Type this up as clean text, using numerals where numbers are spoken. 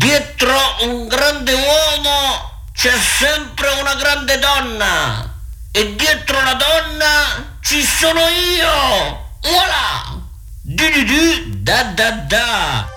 Dietro un grande uomo c'è sempre una grande donna e dietro la donna ci sono io. Voilà! Di da da da.